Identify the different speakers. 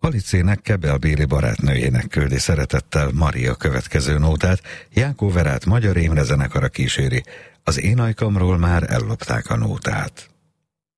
Speaker 1: Palicének kebelbéli barátnőjének küldi szeretettel Maria következő nótát, Jákó Verát Magyar Émre zenekara kíséri. Az Én ajkamról már ellopták a nótát.